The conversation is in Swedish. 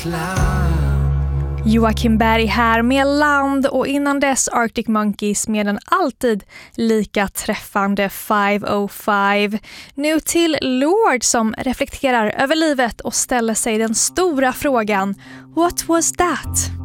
Joakim Berg här med Land och innan dess Arctic Monkeys med den alltid lika träffande 505. Nu till Lord som reflekterar över livet och ställer sig den stora frågan: What was that?